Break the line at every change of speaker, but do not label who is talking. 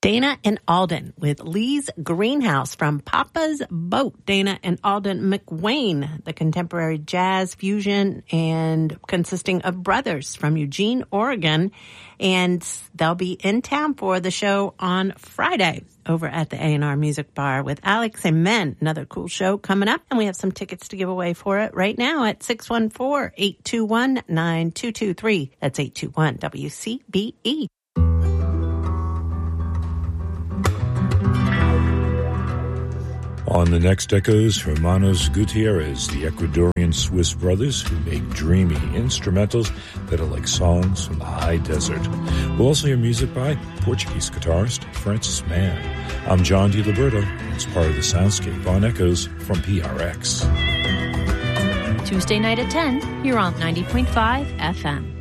Dana and Alden with Lee's Greenhouse from Papa's Boat. Dana and Alden McWayne, the contemporary jazz fusion and consisting of brothers from Eugene, Oregon. And they'll be in town for the show on Friday over at the A&R Music Bar with Alex and Men. Another cool show coming up. And we have some tickets to give away for it right now at 614-821-9223. That's 821-WCBE.
On the next Echoes, Hermanos Gutierrez, the Ecuadorian Swiss brothers who make dreamy instrumentals that are like songs from the high desert. We'll also hear music by Portuguese guitarist Francis Mann. I'm John D. Liberto. It's part of the Soundscape on Echoes from PRX.
Tuesday night at 10, you're on 90.5 FM.